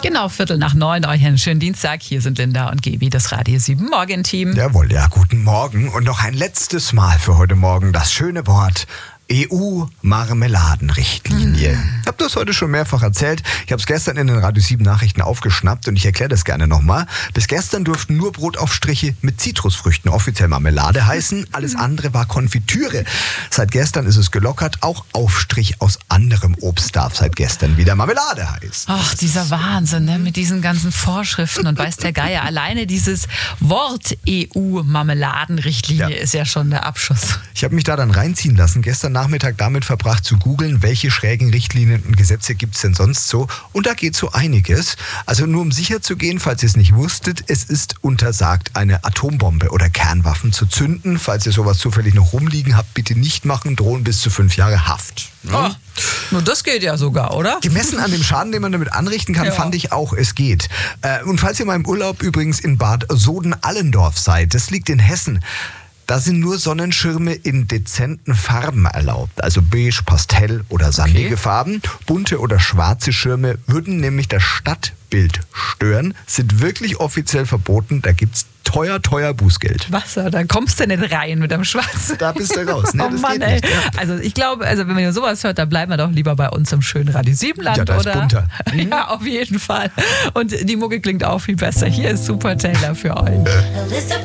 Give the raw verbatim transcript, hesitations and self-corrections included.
Genau, Viertel nach neun, euch einen schönen Dienstag. Hier sind Linda und Gaby, das Radio sieben Morgen-Team. Jawohl, ja, guten Morgen. Und noch ein letztes Mal für heute Morgen das schöne Wort E U-Marmeladenrichtlinie. Mm. Ich habe das heute schon mehrfach erzählt. Ich habe es gestern in den Radio sieben Nachrichten aufgeschnappt und ich erkläre das gerne nochmal. Bis gestern durften nur Brotaufstriche mit Zitrusfrüchten offiziell Marmelade heißen. Alles andere war Konfitüre. Seit gestern ist es gelockert. Auch Aufstrich aus anderem Obst darf seit gestern wieder Marmelade heißen. Ach, dieser Wahnsinn, ne? Mit diesen ganzen Vorschriften und weiß der Geier. Alleine dieses Wort E U-Marmeladenrichtlinie ja. ist ja schon der Abschuss. Ich habe mich da dann reinziehen lassen. Gestern Nachmittag damit verbracht zu googeln, welche schrägen Richtlinien und Gesetze gibt es denn sonst so. Und da geht so einiges. Also nur um sicher zu gehen, falls ihr es nicht wusstet, es ist untersagt, eine Atombombe oder Kernwaffen zu zünden. Falls ihr sowas zufällig noch rumliegen habt, bitte nicht machen, drohen bis zu fünf Jahre Haft. Oh, nur das geht ja sogar, oder? Gemessen an dem Schaden, den man damit anrichten kann, ja. fand ich auch, es geht. Äh, und falls ihr mal im Urlaub übrigens in Bad Soden-Allendorf seid, das liegt in Hessen, da sind nur Sonnenschirme in dezenten Farben erlaubt, also beige, Pastell oder sandige okay. Farben. Bunte oder schwarze Schirme würden nämlich das Stadtbild stören, sind wirklich offiziell verboten, da gibt's teuer, teuer Bußgeld. Was? Da kommst du nicht rein mit dem Schwarzen. Da bist du raus. Ne? Oh das Mann, geht nicht. ey. Ja. Also ich glaube, also wenn man sowas hört, dann bleiben wir doch lieber bei uns im schönen Radio sieben Land, ja, da oder? Ist bunter. Mhm. Ja, auf jeden Fall. Und die Mucke klingt auch viel besser. Hier ist Super Taylor für euch.